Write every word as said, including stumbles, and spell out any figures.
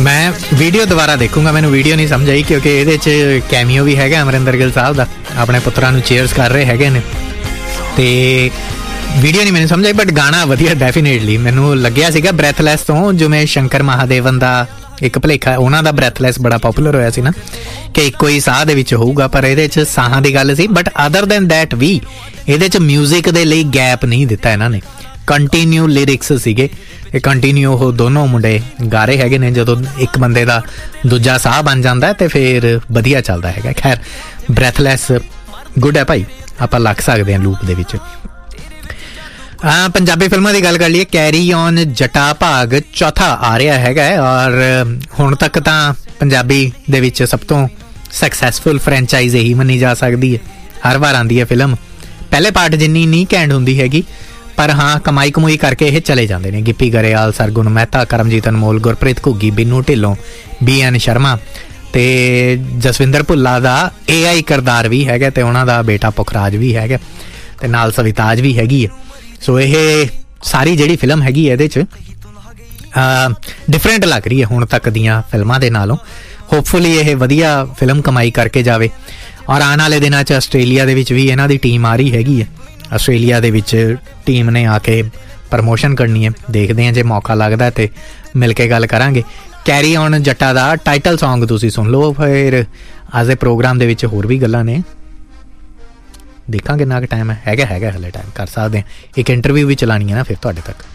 ਮੈਂ ਵੀਡੀਓ ਦੁਬਾਰਾ ਦੇਖੂੰਗਾ, ਮੈਨੂੰ ਵੀਡੀਓ ਨਹੀਂ ਸਮਝ ਆਈ ਕਿਉਂਕਿ ਇਹਦੇ 'ਚ ਕੈਮੀਓ ਵੀ ਹੈਗਾ ਅਮਰਿੰਦਰ ਗਿੱਲ ਸਾਹਿਬ ਦਾ, ਆਪਣੇ ਪੁੱਤਰਾਂ ਨੂੰ ਚੇਅਰਸ ਕਰ ਰਹੇ ਹੈਗੇ ਨੇ, ਤੇ ਵੀਡੀਓ ਨਹੀਂ ਮੈਨੂੰ ਸਮਝ ਆਈ, ਬਟ ਗਾਣਾ ਵਧੀਆ ਡੈਫੀਨੇਟਲੀ। ਮੈਨੂੰ ਲੱਗਿਆ ਸੀਗਾ ਬ੍ਰੈਥਲੈਸ ਤੋਂ, ਜਿਵੇਂ ਸ਼ੰਕਰ ਮਹਾਦੇਵਨ ਦਾ ਇੱਕ ਭੁਲੇਖਾ, ਉਹਨਾਂ ਦਾ ਬ੍ਰੈਥਲੈਸ ਬੜਾ ਪੋਪੂਲਰ ਹੋਇਆ ਸੀ ਨਾ, ਕਿ ਇੱਕੋ ਹੀ ਸਾਹ ਦੇ ਵਿੱਚ ਹੋਊਗਾ, ਪਰ ਇਹਦੇ 'ਚ ਸਾਹਾਂ ਦੀ ਗੱਲ ਸੀ। ਬਟ ਅਦਰ ਦੈਨ ਦੈਟ ਵੀ ਇਹਦੇ 'ਚ ਮਿਊਜ਼ਿਕ ਦੇ ਲਈ ਗੈਪ ਨਹੀਂ ਦਿੱਤਾ ਇਹਨਾਂ ਨੇ, ਕੰਟੀਨਿਊ ਲਿਰਿਕਸ ਸੀਗੇ, ਇਹ ਕੰਟੀਨਿਊ ਉਹ ਦੋਨੋਂ ਮੁੰਡੇ ਗਾ ਰਹੇ ਹੈਗੇ ਨੇ। ਜਦੋਂ ਇੱਕ ਬੰਦੇ ਦਾ ਦੂਜਾ ਸਾਹ ਬਣ ਜਾਂਦਾ ਤੇ ਫਿਰ ਵਧੀਆ ਚੱਲਦਾ ਹੈਗਾ। ਖੈਰ ਬ੍ਰੈਥਲੈਸ ਗੁੱਡ ਹੈ ਭਾਈ, ਆਪਾਂ ਲੱਗ ਸਕਦੇ ਹਾਂ ਲੂਪ ਦੇ ਵਿੱਚ। ਹਾਂ, ਪੰਜਾਬੀ ਫਿਲਮਾਂ ਦੀ ਗੱਲ ਕਰ ਲਈਏ, ਕੈਰੀ ਔਨ ਜੱਟਾ ਭਾਗ ਚੌਥਾ ਆ ਰਿਹਾ ਹੈਗਾ, ਔਰ ਹੁਣ ਤੱਕ ਤਾਂ ਪੰਜਾਬੀ ਦੇ ਵਿੱਚ ਸਭ ਤੋਂ ਸਕਸੈਸਫੁਲ ਫਰੈਂਚਾਈਜ਼ ਇਹੀ ਮੰਨੀ ਜਾ ਸਕਦੀ ਹੈ। ਹਰ ਵਾਰ ਆਉਂਦੀ ਹੈ ਫਿਲਮ, ਪਹਿਲੇ ਪਾਰਟ ਜਿੰਨੀ ਨਹੀਂ ਘੈਂਟ ਹੁੰਦੀ ਹੈਗੀ, ਪਰ ਹਾਂ ਕਮਾਈ ਕਮੂਈ ਕਰਕੇ ਇਹ ਚਲੇ ਜਾਂਦੇ ਨੇ। ਗਿੱਪੀ ਗਰੇਵਾਲ, ਸਰਗੁਣ ਮਹਿਤਾ, ਕਰਮਜੀਤ ਅਨਮੋਲ, ਗੁਰਪ੍ਰੀਤ ਘੁੱਗੀ, ਬਿੰਨੂ ਢਿੱਲੋਂ, ਬੀ ਐਨ ਸ਼ਰਮਾ ਤੇ ਜਸਵਿੰਦਰ ਭੁੱਲਾ ਦਾ ਏ ਆਈ ਕਿਰਦਾਰ ਵੀ ਹੈਗਾ, ਤੇ ਉਹਨਾਂ ਦਾ ਬੇਟਾ ਪੁਖਰਾਜ ਵੀ ਹੈਗਾ, ਤੇ ਨਾਲ ਸਵਿਤਾਜ ਵੀ ਹੈਗੀ ਹੈ। ਸੋ ਇਹ ਸਾਰੀ ਜਿਹੜੀ ਫਿਲਮ ਹੈਗੀ ਇਹਦੇ 'ਚ ਡਿਫਰੈਂਟ ਲੱਗ ਰਹੀ ਹੈ ਹੁਣ ਤੱਕ ਦੀਆਂ ਫਿਲਮਾਂ ਦੇ ਨਾਲੋਂ। ਹੋਪਫੁਲੀ ਇਹ ਵਧੀਆ ਫਿਲਮ ਕਮਾਈ ਕਰਕੇ ਜਾਵੇ, ਔਰ ਆਉਣ ਵਾਲੇ ਦਿਨਾਂ 'ਚ ਆਸਟ੍ਰੇਲੀਆ ਦੇ ਵਿੱਚ ਵੀ ਇਹਨਾਂ ਦੀ ਟੀਮ ਆ ਰਹੀ ਹੈਗੀ ਹੈ। ਆਸਟ੍ਰੇਲੀਆ ਦੇ ਵਿੱਚ ਟੀਮ ਨੇ ਆ ਕੇ ਪ੍ਰਮੋਸ਼ਨ ਕਰਨੀ ਹੈ, ਦੇਖਦੇ ਹਾਂ ਜੇ ਮੌਕਾ ਲੱਗਦਾ ਤੇ ਮਿਲ ਕੇ ਗੱਲ ਕਰਾਂਗੇ। Carry on Jatta the title song ਤੁਸੀਂ ਸੁਣ ਲਓ, ਫਿਰ ਅੱਜ ਦੇ ਪ੍ਰੋਗਰਾਮ ਦੇ ਵਿੱਚ ਹੋਰ ਵੀ ਗੱਲਾਂ ਨੇ, ਦੇਖਾਂਗੇ ਕਿੰਨਾ ਕੁ ਟਾਈਮ ਹੈ। ਹੈਗਾ ਹੈਗਾ ਹਲੇ ਟਾਈਮ, ਕਰ ਸਕਦੇ ਹਾਂ। ਇੱਕ ਇੰਟਰਵਿਊ ਵੀ ਚਲਾਉਣੀ ਹੈ ਨਾ ਫਿਰ ਤੁਹਾਡੇ ਤੱਕ।